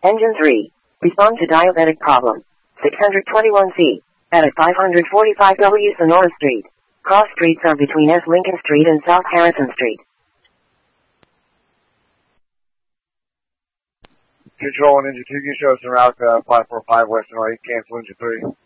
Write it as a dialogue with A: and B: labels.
A: Engine 3. Respond to diabetic problem. 621C. At 545W Sonora Street. Cross streets are between S. Lincoln Street and South Harrison Street.
B: Control and engine 2, you show us en route 545 West Sonora, cancel engine 3.